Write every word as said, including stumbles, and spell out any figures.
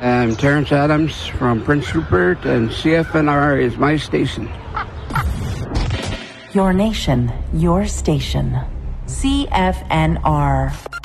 I'm Terrence Adams from Prince Rupert, and C F N R is my station. Your nation, your station. C F N R.